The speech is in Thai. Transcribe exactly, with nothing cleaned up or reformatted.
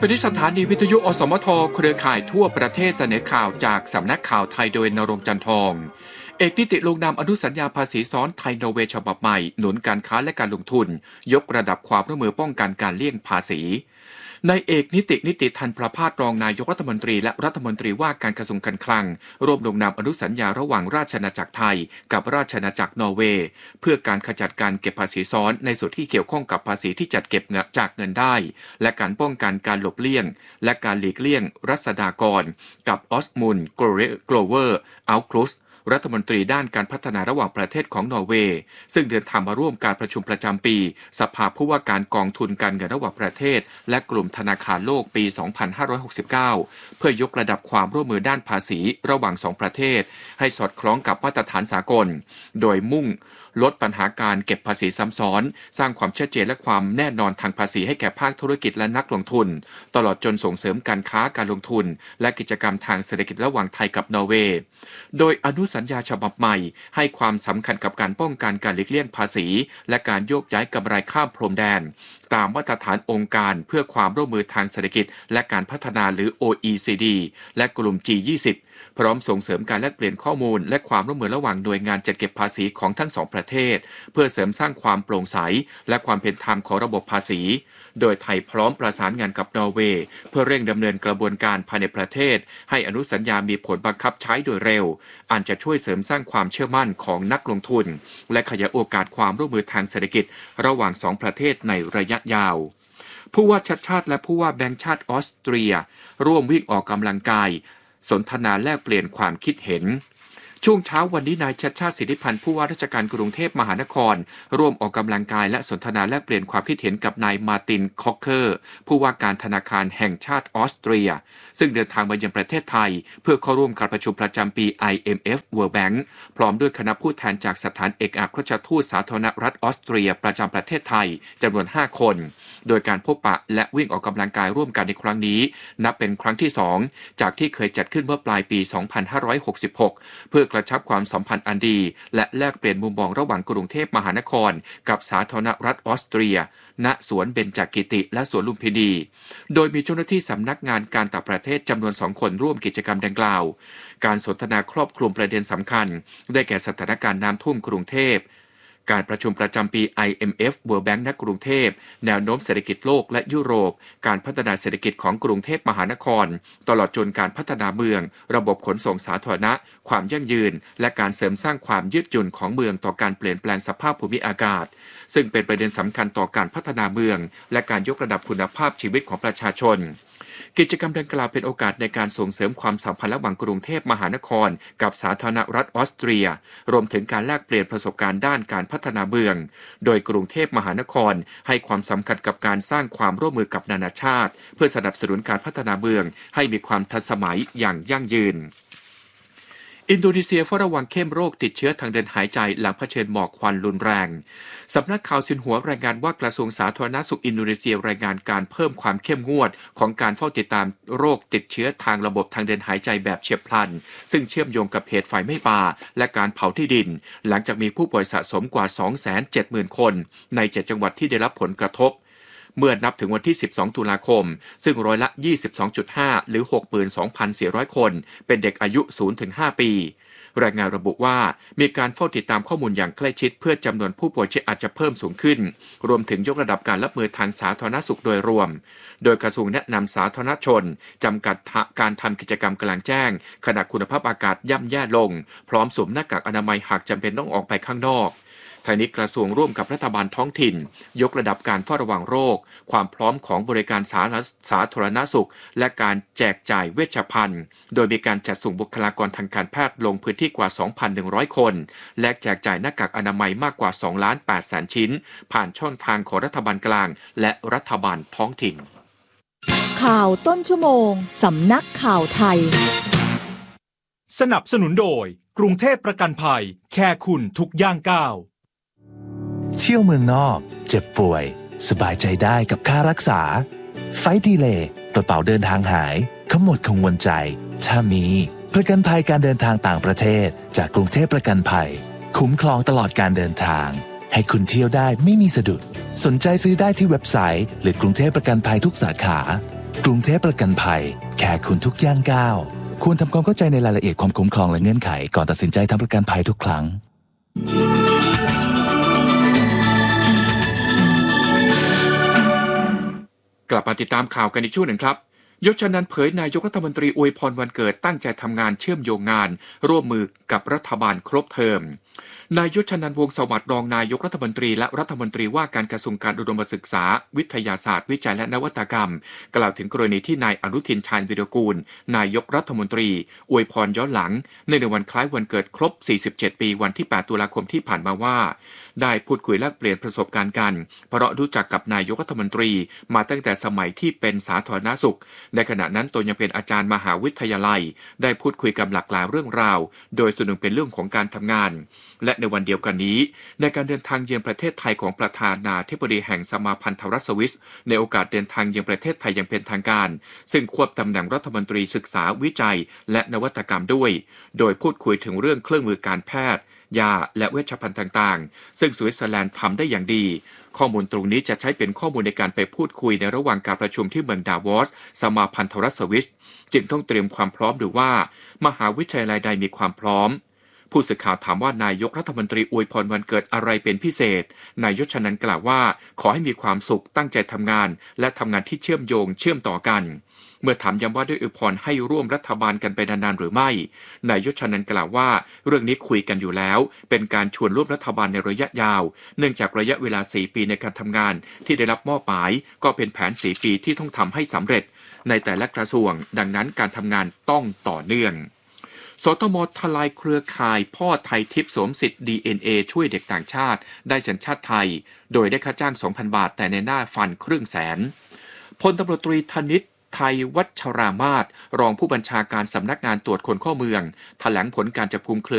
ไปที่สถานีวิทยุอสมทเครือข่ายทั่วประเทศเสนอข่าวจากสำนักข่าวไทยโดยณรงค์จันทองเอกนิติลงนามอนุสัญญาภาษีซ้อนไทยนอร์เวย์ฉบับใหม่หนุนการค้าและการลงทุนยกระดับความร่วมมือป้องกันการเลี่ยงภาษีนายเอกนิตินิติทันประภาสรองนายกรัฐมนตรีและรัฐมนตรีว่าการกระทรวงการคลังร่วมลงนามอนุสัญญาระหว่างราชอาณาจักรไทยกับราชอาณาจักรนอร์เวย์เพื่อการขจัดการเก็บภาษีซ้อนในส่วนที่เกี่ยวข้องกับภาษีที่จัดเก็บจากเงินได้และการป้องกันการหลบเลี่ยงและการหลีกเลี่ยงรัษฎากรกับออสมุนด์ โกลเวอร์ อัลครุสรัฐมนตรีด้านการพัฒนาระหว่างประเทศของนอร์เวย์ซึ่งเดินทางมาร่วมการประชุมประจำปีสภาผู้ว่าการกองทุนการเงินระหว่างประเทศและกลุ่มธนาคารโลกปี สองพันห้าร้อยหกสิบเก้า เพื่อยกระดับความร่วมมือด้านภาษีระหว่างสองประเทศให้สอดคล้องกับมาตรฐานสากลโดยมุ่งลดปัญหาการเก็บภาษีซ้ำซ้อนสร้างความชัดเจนและความแน่นอนทางภาษีให้แก่ภาคธุรกิจและนักลงทุนตลอดจนส่งเสริมการค้าการลงทุนและกิจกรรมทางเศรษฐกิจระหว่างไทยกับนอร์เวย์โดยอนุสัญญาฉบับใหม่ให้ความสำคัญกับการป้องกันการหลีกเลี่ยงภาษีและการโยกย้ายกำไรข้ามพรมแดนตามมาตรฐานองค์การเพื่อความร่วมมือทางเศรษฐกิจและการพัฒนาหรือ โอ อี ซี ดี และกลุ่ม จี ยี่สิบ พร้อมส่งเสริมการแลกเปลี่ยนข้อมูลและความร่วมมือระหว่างหน่วยงานจัดเก็บภาษีของทั้งสองประเทศเพื่อเสริมสร้างความโปร่งใสและความเป็นธรรมของระบบภาษีโดยไทยพร้อมประสานงานกับนอร์เวย์เพื่อเร่งดำเนินกระบวนการภายในประเทศให้อนุสัญญามีผลบังคับใช้โดยเร็วอันจะช่วยเสริมสร้างความเชื่อมั่นของนักลงทุนและขยายโอกาสความร่วมมือทางเศรษฐกิจระหว่างสองประเทศในระยะยาวผู้ว่าชัดชาติและผู้ว่าแบงก์ชาติออสเตรียร่วมวิ่งออกกำลังกายสนทนาแลกเปลี่ยนความคิดเห็นช่วงเช้าวันนี้นายชัดชาติสิทธิพันธ์ผู้ว่าราชการกรุงเทพมหานครร่วมออกกำลังกายและสนทนาแลกเปลี่ยนความคิดเห็นกับนายมาร์ตินคอกเคอร์ผู้ว่าการธนาคารแห่งชาติออสเตรียซึ่งเดินทางมายังประเทศไทยเพื่อเข้าร่วมการประชุมประจำปี ไอ เอ็ม เอฟ World Bank พร้อมด้วยคณะผู้แทนจากสถานเอกอัครราชทูตสาธารณรัฐออสเตรียประจำประเทศไทยจำนวนห้าคนโดยการพบปะและวิ่งออกกำลังกายร่วมกันในครั้งนี้นับเป็นครั้งที่สองจากที่เคยจัดขึ้นเมื่อปลายปี สองพันห้าร้อยหกสิบหก เพื่อกระชับความสัมพันธ์อันดีและแลกเปลี่ยนมุมมองระหว่างกรุงเทพมหานครกับสาธารณรัฐออสเตรียณสวนเบญจกิติและสวนลุมพินีโดยมีเจ้าหน้าที่สำนักงานการต่างประเทศจำนวนสองคนร่วมกิจกรรมดังกล่าวการสนทนาครอบคลุมประเด็นสำคัญได้แก่สถานการณ์น้ำท่วมกรุงเทพการประชุมประจำปี ไอ เอ็ม เอฟ World Bank ณ กรุงเทพแนวโน้มเศรษฐกิจโลกและยุโรปการพัฒนาเศรษฐกิจของกรุงเทพมหานครตลอดจนการพัฒนาเมืองระบบขนส่งสาธารณะความยั่งยืนและการเสริมสร้างความยืดหยุ่นของเมืองต่อการเปลี่ยนแปลงสภาพภูมิอากาศซึ่งเป็นประเด็นสำคัญต่อการพัฒนาเมืองและการยกระดับคุณภาพชีวิตของประชาชนกิจกรรมดังกล่าวเป็นโอกาสในการส่งเสริมความสัมพันธ์ระหว่างกรุงเทพมหานครกับสาธารณรัฐออสเตรียรวมถึงการแลกเปลี่ยนประสบการณ์ด้านการพัฒนาเมืองโดยกรุงเทพมหานครให้ความสำคัญกับการสร้างความร่วมมือกับนานาชาติเพื่อสนับสนุนการพัฒนาเมืองให้มีความทันสมัยอย่างยั่งยืนอินโดนีเซียเฝ้าระวังเข้มโรคติดเชื้อทางเดินหายใจหลังเผชิญหมอกควันรุนแรงสำนักข่าวซินหัวรายงานว่ากระทรวงสาธารณสุขอินโดนีเซียรายงานการเพิ่มความเข้มงวดของการเฝ้าติดตามโรคติดเชื้อทางระบบทางเดินหายใจแบบเฉียบพลันซึ่งเชื่อมโยงกับเหตุไฟไหม้ป่าและการเผาที่ดินหลังจากมีผู้ป่วยสะสมกว่า สองแสนเจ็ดหมื่น คนในเจ็ดจังหวัดที่ได้รับผลกระทบเมื่อนับถึงวันที่สิบสองตุลาคมซึ่งร้อยละ ยี่สิบสองจุดห้า หรือ หกหมื่นสองพันสี่ร้อย คนเป็นเด็กอายุ ศูนย์ถึงห้า ปีรายงานระบุว่ามีการเฝ้าติดตามข้อมูลอย่างใกล้ชิดเพื่อจำนวนผู้ป่วยที่อาจจะเพิ่มสูงขึ้นรวมถึงยกระดับการรับมือทางสาธารณสุขโดยรวมโดยกระทรวงแนะนำสาธารณชนจำกัดการทำกิจกรรมกลางแจ้งขณะคุณภาพอากาศย่ำแย่ลงพร้อมสวมหน้ากากอนามัยหากจำเป็นต้องออกไปข้างนอกทางนี้กระทรวงร่วมกับรัฐบาลท้องถิ่นยกระดับการเฝ้าระวังโรคความพร้อมของบริการสาธารณสุขและการแจกจ่ายเวชภัณฑ์โดยมีการจัดส่งบุคลากรทางการแพทย์ลงพื้นที่กว่า สองพันหนึ่งร้อย คนและแจกจ่ายหน้ากากอนามัยมากกว่า สองล้านแปดแสน ชิ้นผ่านช่องทางของรัฐบาลกลางและรัฐบาลท้องถิ่นข่าวต้นชั่วโมงสำนักข่าวไทยสนับสนุนโดยกรุงเทพประกันภัยแค่คุณทุกย่างก้าวเที่ยวเมืองนอกเจ็บป่วยสบายใจได้กับค่ารักษาไฟล์ดีเลย์กระเป๋าเดินทางหายขมวดกังวลใจถ้ามีประกันภัยการเดินทางต่างประเทศจากกรุงเทพประกันภัยคุ้มครองตลอดการเดินทางให้คุณเที่ยวได้ไม่มีสะดุดสนใจซื้อได้ที่เว็บไซต์หรือกรุงเทพประกันภัยทุกสาขากรุงเทพประกันภัยแค่คุณทุกย่างก้าวควรทำความเข้าใจในรายละเอียดความคุ้มครองและเงื่อนไขก่อนตัดสินใจทำประกันภัยทุกครั้งกลับมาติดตามข่าวกันอีกช่วงหนึ่งครับยศชนันท์เผยนายกรัฐมนตรีอวยพรวันเกิดตั้งใจทำงานเชื่อมโยงงานร่วมมือกับรัฐบาลครบเทอมนายยศชนันท์วงศ์สวัสดิ์รองนายกรัฐมนตรีและรัฐมนตรีว่าการกระทรวงการอุดมศึกษาวิทยาศาสตร์วิจัยและนวัตกรรมกล่าวถึงกรณีที่นายอนุทินชาญวิรากูลนายกรัฐมนตรีอวยพรย้อนหลังในวันคล้ายวันเกิดครบสี่สิบเจ็ดปีวันที่แปดตุลาคมที่ผ่านมาว่าได้พูดคุยแลกเปลี่ยนประสบการณ์กันเพราะรู้จักกับนายกรัฐมนตรีมาตั้งแต่สมัยที่เป็นสาธารณสุขในขณะนั้นตนยังเป็นอาจารย์มหาวิทยาลัยได้พูดคุยกับหลากหลายเรื่องราวโดยส่วนหนึ่งเป็นเรื่องของการทำงานและในวันเดียวกันนี้ในการเดินทางเยือนประเทศไทยของประธานาธิบดีแห่งสมาพันธรัฐสวิสในโอกาสเดินทางเยือนประเทศไทยอย่างเป็นทางการซึ่งควบตำแหน่งรัฐมนตรีศึกษาวิจัยและนวัตกรรมด้วยโดยพูดคุยถึงเรื่องเครื่องมือการแพทย์ยาและเวชภัณฑ์ต่างๆซึ่งสวิตเซอร์แลนด์ทำได้อย่างดีข้อมูลตรงนี้จะใช้เป็นข้อมูลในการไปพูดคุยในระหว่างการประชุมที่เมืองดาวอสสมาพันธรัฐสวิสจึงต้องเตรียมความพร้อมหรือว่ามหาวิทยาลัยใดมีความพร้อมผู้สื่อข่าวถามว่านายกรัฐมนตรีอวยพรวันเกิดอะไรเป็นพิเศษนายยศชนันท์กล่าวว่าขอให้มีความสุขตั้งใจทำงานและทำงานที่เชื่อมโยงเชื่อมต่อกันเมื่อถามย้ำว่าได้อวยพรให้ร่วมรัฐบาลกันไปนานๆหรือไม่นายยศชนันท์กล่าวว่าเรื่องนี้คุยกันอยู่แล้วเป็นการชวนร่วมรัฐบาลในระยะยาวเนื่องจากระยะเวลาสี่ปีในการทำงานที่ได้รับมอบหมายก็เป็นแผนสี่ปีที่ต้องทำให้สำเร็จในแต่ละกระทรวงดังนั้นการทำงานต้องต่อเนื่องสตม.ทลายเครือข่ายพ่อไทยทิพย์สวมสิทธิ์ ดี เอ็น เอ ช่วยเด็กต่างชาติได้สัญชาติไทยโดยได้ค่าจ้าง สองพัน บาทแต่ในหน้าฟันครึ่งแสนพลตำรวจตรีธนิตไทยวัชรามาศรองผู้บัญชาการสำนักงานตรวจคนเข้าเมืองแถลงผลการจับกุมเครือ